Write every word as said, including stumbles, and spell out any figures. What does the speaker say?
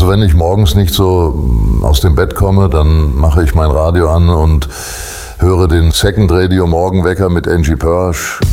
Also wenn ich morgens nicht so aus dem Bett komme, dann mache ich mein Radio an und höre den Second Radio Morgenwecker mit Angie Pörsch.